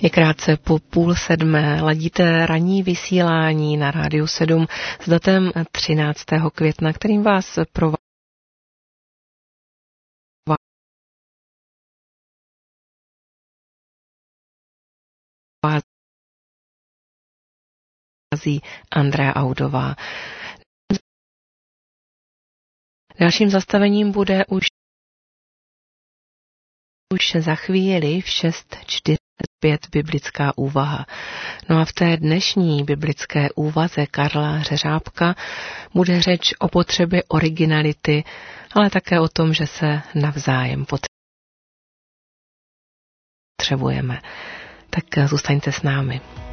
Je krátce po 6:30, ladíte ranní vysílání na Rádiu 7 s datem 13. května, kterým vás provází Andrea Audová. Dalším zastavením bude už za chvíli v 6:45 biblická úvaha. No a v té dnešní biblické úvaze Karla Řeřábka bude řeč o potřebě originality, ale také o tom, že se navzájem potřebujeme. Tak zůstaňte s námi.